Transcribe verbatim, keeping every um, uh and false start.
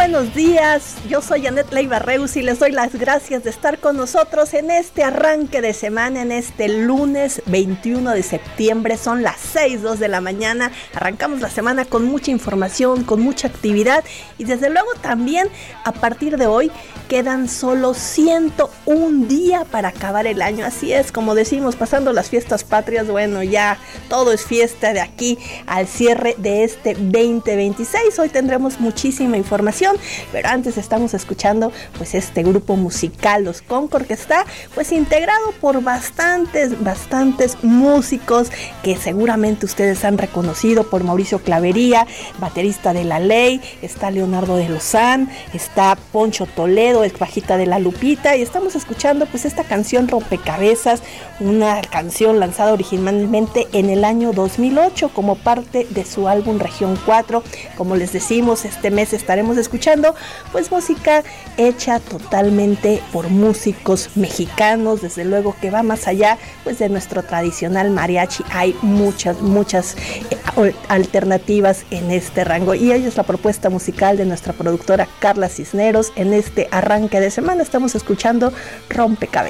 buenos días, yo soy Anet Leiva Reus y les doy las gracias de estar con nosotros en este arranque de semana, en este lunes veintiuno de septiembre, son las seis dos de la mañana, arrancamos la semana con mucha información, con mucha actividad y desde luego también a partir de hoy quedan solo ciento un días para acabar el año, así es, como decimos, pasando las fiestas patrias, bueno, ya todo es fiesta de aquí al cierre de este veinte veintiséis, hoy tendremos muchísima información, pero antes estamos escuchando pues este grupo musical Los Concord, que está pues integrado por bastantes, bastantes músicos que seguramente ustedes han reconocido, por Mauricio Clavería, baterista de La Ley, está Leonardo de Lozán, está Poncho Toledo, ex bajista de La Lupita, y estamos escuchando pues esta canción Rompecabezas, una canción lanzada originalmente en el año dos mil ocho como parte de su álbum Región cuatro. Como les decimos, este mes estaremos escuchando pues música hecha totalmente por músicos mexicanos, desde luego que va más allá pues de nuestro tradicional mariachi, hay muchas, muchas eh, alternativas en este rango, y ella es la propuesta musical de nuestra productora Carla Cisneros. En este arranque de semana estamos escuchando Rompecabezas.